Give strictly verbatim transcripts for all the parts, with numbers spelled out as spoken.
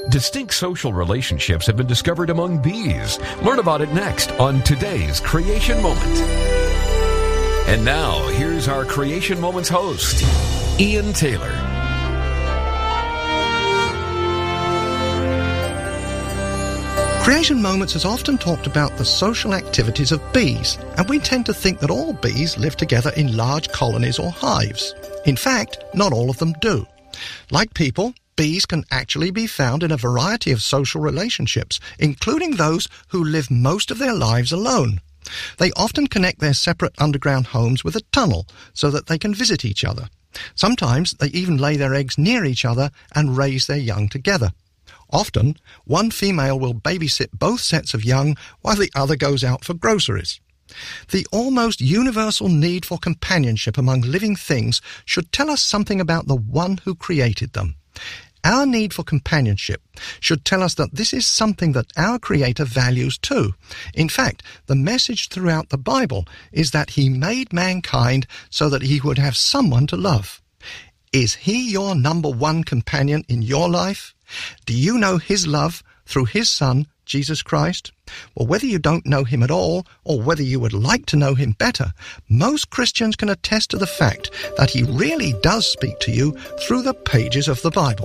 Distinct social relationships have been discovered among bees. Learn about it next on today's Creation Moment. And now, here's our Creation Moments host, Ian Taylor. Creation Moments has often talked about the social activities of bees, and we tend to think that all bees live together in large colonies or hives. In fact, not all of them do. Like people, bees can actually be found in a variety of social relationships, including those who live most of their lives alone. They often connect their separate underground homes with a tunnel so that they can visit each other. Sometimes they even lay their eggs near each other and raise their young together. Often, one female will babysit both sets of young while the other goes out for groceries. The almost universal need for companionship among living things should tell us something about the one who created them. Our need for companionship should tell us that this is something that our Creator values too. In fact, the message throughout the Bible is that He made mankind so that He would have someone to love. Is He your number one companion in your life? Do you know His love through His Son, Jesus Christ? Well, whether you don't know Him at all, or whether you would like to know Him better, most Christians can attest to the fact that He really does speak to you through the pages of the Bible.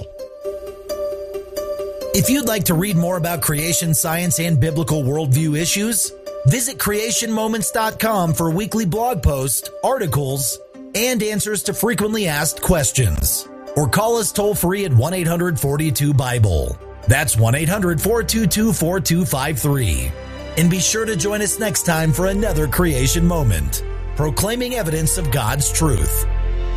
If you'd like to read more about creation science and biblical worldview issues, visit creation moments dot com for weekly blog posts, articles, and answers to frequently asked questions. Or call us toll-free at one eight hundred four two Bible. That's one eight hundred four two two four two five three. And be sure to join us next time for another Creation Moment, proclaiming evidence of God's truth.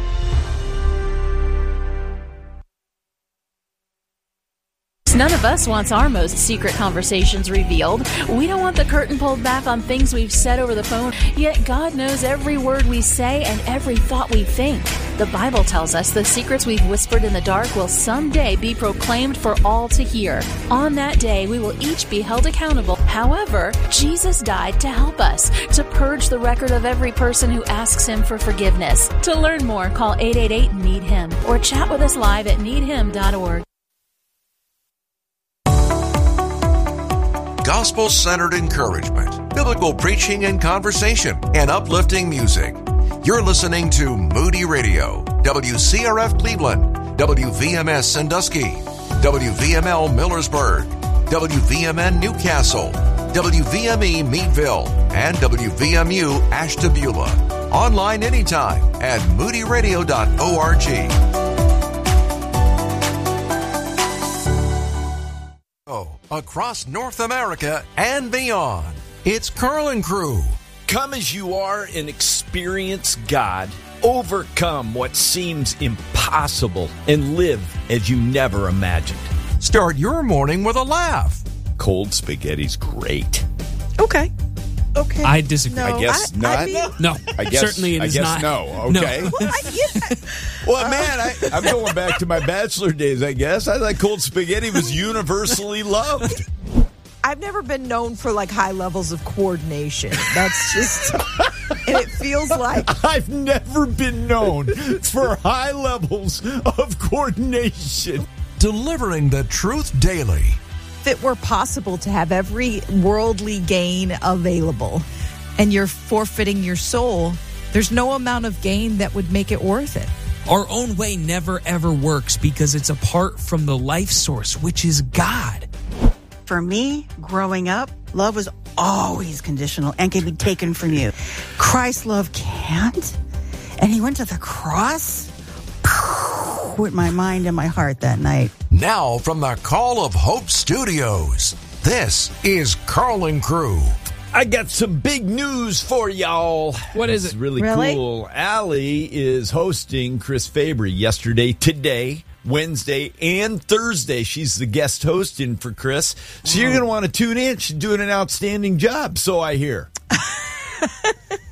None of us wants our most secret conversations revealed. We don't want the curtain pulled back on things we've said over the phone, yet God knows every word we say and every thought we think. The Bible tells us the secrets we've whispered in the dark will someday be proclaimed for all to hear. On that day, we will each be held accountable. However, Jesus died to help us, to purge the record of every person who asks Him for forgiveness. To learn more, call eight eight eight, need him or chat with us live at need him dot org. Gospel-centered encouragement, biblical preaching and conversation, and uplifting music. You're listening to Moody Radio, W C R F Cleveland, W V M S Sandusky, W V M L Millersburg, W V M N Newcastle, W V M E Meadville, and W V M U Ashtabula. Online anytime at moody radio dot org. Across North America and beyond, it's Carl and Crew. Come as you are and experience God. Overcome what seems impossible and live as you never imagined. Start your morning with a laugh. Cold spaghetti's great. Okay. Okay. I disagree. No, I guess I, not. I mean, no, I guess, certainly it I is guess not. no. Okay. No. well, I, yeah. Well, man, I, I'm going back to my bachelor days, I guess. I thought cold spaghetti was universally loved. I've never been known for like high levels of coordination. That's just, and it feels like I've never been known for high levels of coordination. Delivering the truth daily. if it were possible to have every worldly gain available and you're forfeiting your soul, there's no amount of gain that would make it worth it. Our own way never, ever works because it's apart from the life source, which is God. For me, growing up, love was always conditional and can be taken from you. Christ's love can't. And he went to the cross with my mind and my heart that night. Now from the Call of Hope Studios, this is Carl and Crew. I got some big news for y'all. What is it's it? really, Really? cool. Allie is hosting Chris Fabry yesterday, today, Wednesday, and Thursday. She's the guest hosting for Chris. So you're going to want to tune in. She's doing an outstanding job, so I hear.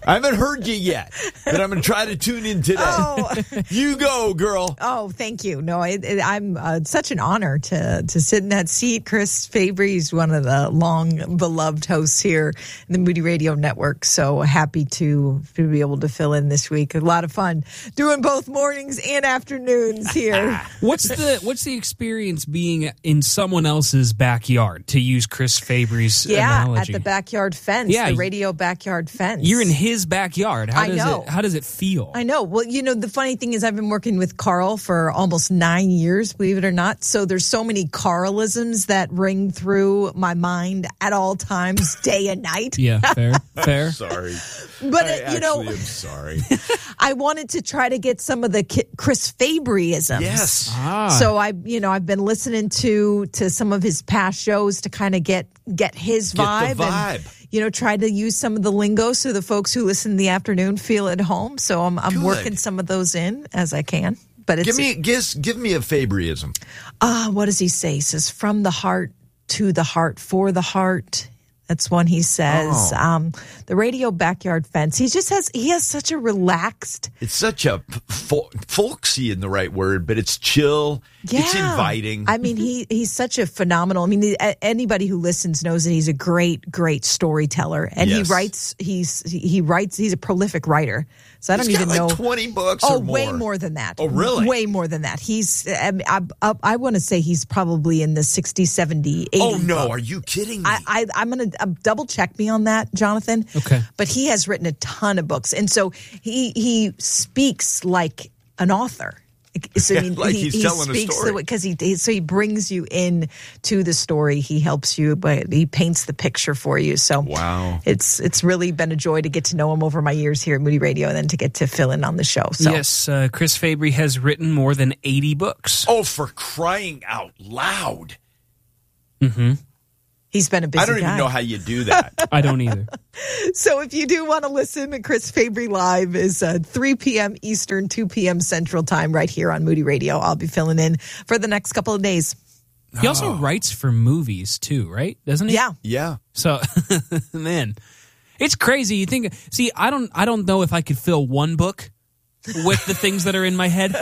I haven't heard you yet, but I'm going to try to tune in today. Oh. You go, girl. Oh, thank you. No, it, it, I'm uh, such an honor to to sit in that seat. Chris Fabry is one of the long beloved hosts here in the Moody Radio Network. So happy to, to be able to fill in this week. A lot of fun doing both mornings and afternoons here. What's the what's the experience being in someone else's backyard, to use Chris Fabry's yeah, analogy? at the backyard fence, Yeah. the radio backyard fence. You're in his backyard. How I does know. it how does it feel? I know. Well, you know, the funny thing is I've been working with Carl for almost nine years, believe it or not. So there's so many Carlisms that ring through my mind at all times, day and night. Yeah, fair, fair. Sorry. But, I uh, you know, actually am sorry. I wanted to try to get some of the Ki- Chris Fabryisms. Yes. Ah. So I, you know, I've been listening to to some of his past shows to kind of get get his Get the vibe, vibe. and you know, try to use some of the lingo so the folks who listen in the afternoon feel at home. So I'm I'm Good. working some of those in as I can. But it's Give me, give, give me a Fabryism. uh, what does he say? He says, from the heart to the heart for the heart. That's one he says. Oh. Um, the radio backyard fence. He just has he has such a relaxed. It's such a fol- folksy in the right word, but it's chill. Yeah. It's inviting. I mean, he he's such a phenomenal. I mean, the, a- anybody who listens knows that he's a great, great storyteller, and Yes. he writes. He's he writes. He's a prolific writer. So I don't He's even got like know. twenty books Oh, or more. way more than that. Oh, really? Way more than that. He's. I I, I, I want to say he's probably in the sixty, seventy, eighty. Oh, no. book. Are you kidding me? I, I, I'm going to uh, double check me on that, Jonathan. Okay. But he has written a ton of books. And so he he speaks like an author. So Yeah, I mean, like he, he's he telling a speaks story. because he, he so he brings you in to the story. He helps you, but he paints the picture for you. So Wow. it's it's really been a joy to get to know him over my years here at Moody Radio, and then to get to fill in on the show. So Yes, uh, Chris Fabry has written more than eighty books. Oh, for crying out loud. Mm-hmm. he's been a busy I don't guy. even know how you do that. I don't either. So if you do want to listen, Chris Fabry Live is uh, three p.m. Eastern, two p.m. Central Time right here on Moody Radio. I'll be filling in for the next couple of days. He also writes for movies too, right? Doesn't he? Yeah. Yeah. So, man, it's crazy. You think? See, I don't. I don't know if I could fill one book with the things that are in my head.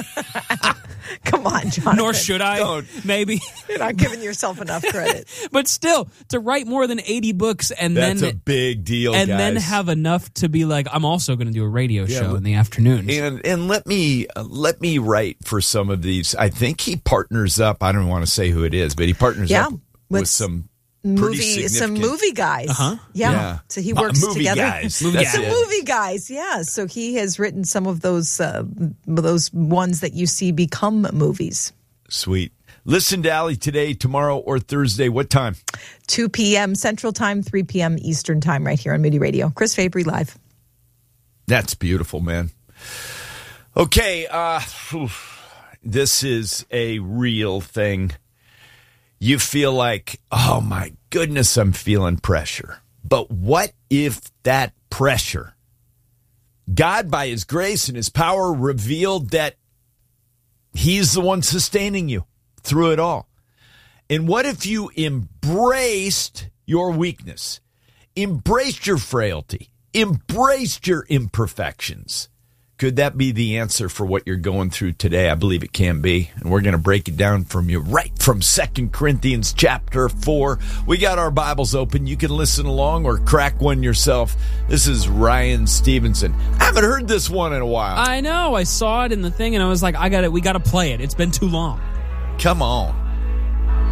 Come on, Jonathan. Nor should I. Don't. Maybe. You're not giving yourself enough credit. But still, to write more than eighty books and That's then a big deal, and guys. then have enough to be like, I'm also going to do a radio Yeah, show but- in the afternoons. And and let me uh, let me write for some of these. I think he partners up. I don't want to say who it is, but he partners Yeah, up with, with some pretty Movie, some significant- movie guys. Uh-huh. Yeah. Yeah. So he Uh, works movie together. guys. Movie That's guys. Some it. movie guys, yeah. So he has written some of those uh, those ones that you see become movies. Sweet. Listen to Allie today, tomorrow, or Thursday. What time? two p.m. Central Time, three p.m. Eastern Time right here on Moody Radio. Chris Fabry Live. That's beautiful, man. Okay, uh, whew. This is a real thing. You feel like, oh my goodness, I'm feeling pressure. But what if that pressure, God by his grace and his power revealed that he's the one sustaining you through it all? And what if you embraced your weakness, embraced your frailty, embraced your imperfections? Could that be the answer for what you're going through today? I believe it can be. And we're going to break it down from you right from Second Corinthians chapter four. We got our Bibles open. You can listen along or crack one yourself. This is Ryan Stevenson. I haven't heard this one in a while. I know. I saw it in the thing, and I was like, I got it. We got to play it. It's been too long. Come on.